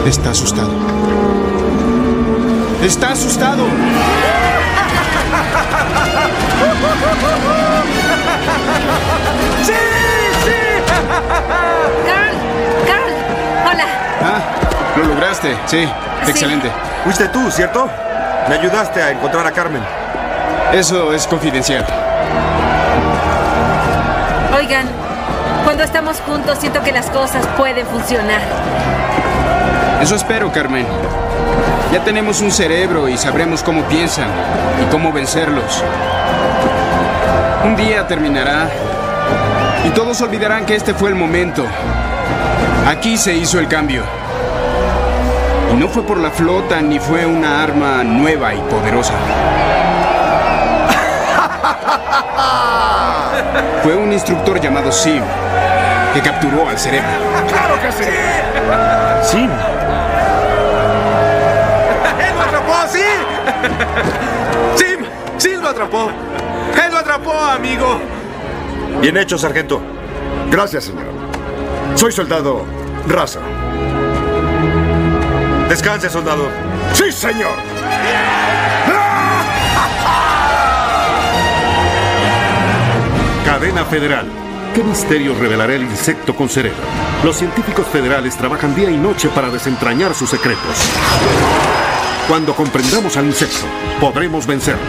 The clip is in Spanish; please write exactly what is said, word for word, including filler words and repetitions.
Está asustado. ¡Está asustado! ¡Sí! ¡Sí! ¡Carl! ¡Carl! ¡Hola! Ah, lo lograste. Sí, Sí. excelente. Fuiste tú, ¿cierto? Me ayudaste a encontrar a Carmen. Eso es confidencial. Oigan, cuando estamos juntos siento que las cosas pueden funcionar. Eso espero, Carmen. Ya tenemos un cerebro y sabremos cómo piensan y cómo vencerlos. Un día terminará y todos olvidarán que este fue el momento. Aquí se hizo el cambio. Y no fue por la flota ni fue una arma nueva y poderosa. Fue un instructor llamado Sim que capturó al cerebro. ¡Claro que sí! ¡Sí! ¡Él lo atrapó, sí! ¡Sim! ¡Sim lo atrapó! ¡Él lo atrapó, amigo! Bien hecho, sargento. Gracias, señor. Soy soldado Raza. Descanse, soldado. ¡Sí, señor! Cadena Federal. ¿Qué misterio revelará el insecto con cerebro? Los científicos federales trabajan día y noche para desentrañar sus secretos. Cuando comprendamos al insecto, podremos vencerlo.